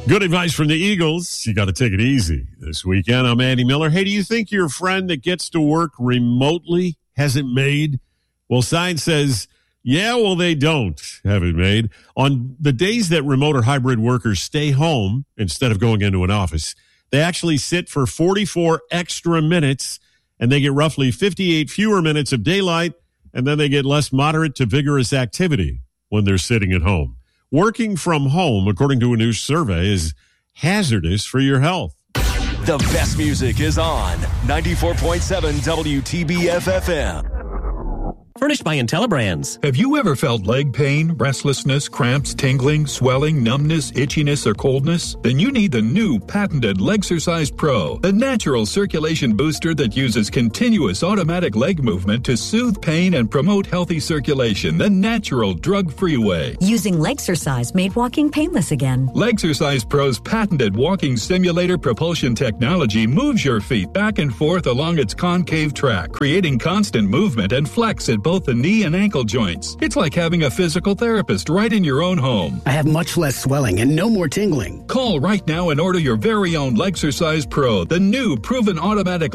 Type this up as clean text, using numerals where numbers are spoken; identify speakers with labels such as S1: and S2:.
S1: Good advice from the Eagles. You got to take it easy this weekend. I'm Andy Miller. Hey, do you think your friend that gets to work remotely has it made? Well, science says, yeah, well, they don't have it made. On the days that remote or hybrid workers stay home instead of going into an office, they actually sit for 44 extra minutes, and they get roughly 58 fewer minutes of daylight, and then they get less moderate to vigorous activity when they're sitting at home. Working from home, according to a new survey, is hazardous for your health.
S2: The best music is on 94.7 WTBF-FM.
S3: Furnished by IntelliBrands.
S4: Have you ever felt leg pain, restlessness, cramps, tingling, swelling, numbness, itchiness, or coldness? Then you need the new patented Legsercise Pro, the natural circulation booster that uses continuous automatic leg movement to soothe pain and promote healthy circulation the natural drug-free way.
S5: Using Legsercise made walking painless again.
S4: Legsercise Pro's patented walking simulator propulsion technology moves your feet back and forth along its concave track, creating constant movement and flex at both the knee and ankle joints. It's like having a physical therapist right in your own home.
S6: I have much less swelling and no more tingling.
S4: Call right now and order your very own Legsercise Pro, the new proven automatic